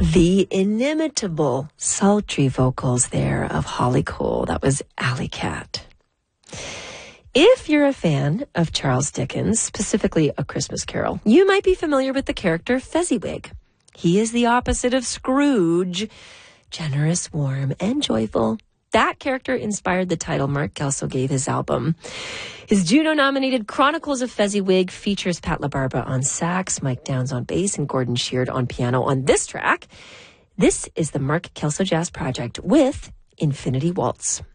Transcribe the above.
The inimitable, sultry vocals there of Holly Cole. That was Alley Cat. If you're a fan of Charles Dickens, specifically A Christmas Carol, you might be familiar with the character Fezziwig. He is the opposite of Scrooge, generous, warm, and joyful. That character inspired the title Mark Kelso gave his album. His Juno-nominated Chronicles of Fezziwig features Pat LaBarbera on sax, Mike Downs on bass, and Gordon Sheard on piano on this track. This is the Mark Kelso Jazz Project with Infinity Waltz.